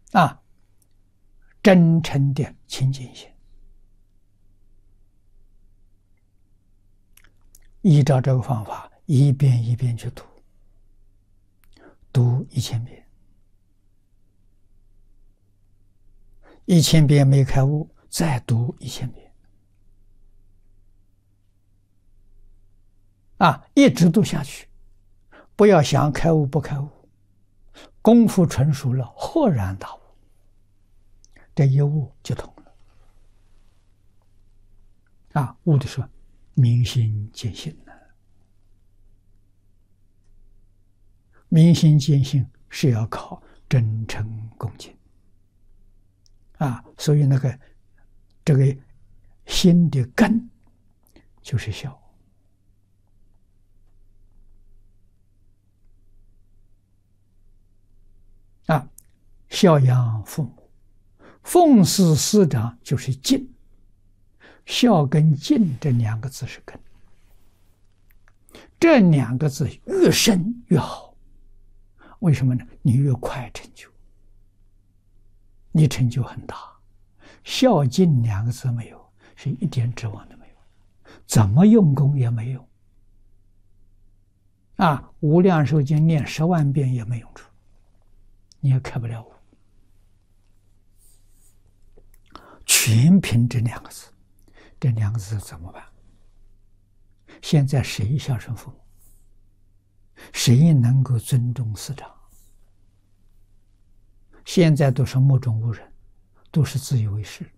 啊，真诚的清净心，依照这个方法，一遍一遍去读，读1000遍，1000遍没开悟，再读1000遍，啊，一直读下去，不要想开悟不开悟，功夫纯熟了，豁然大悟，这一悟就通了。啊，悟的时候明心见性呢，明心见性是要靠真诚恭敬啊，所以这个心的根就是孝啊，孝养父母，奉事师长就是敬，孝跟敬这2个字是根，这2个字越深越好。为什么呢？你越快成就，你成就很大。孝敬2个字没有，是一点指望都没有，怎么用功也没用。啊，无量寿经念10万遍也没用处，你也开不了悟。全凭这2个字，这2个字怎么办？现在谁孝顺父母？谁能够尊重师长？现在都是目中无人，都是自以为是。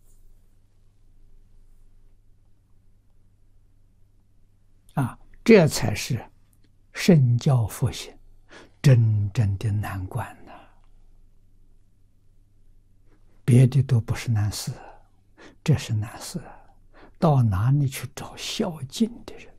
啊，这才是圣教佛行真正的难关呢。别的都不是难事，这是难事。到哪里去找孝敬的人？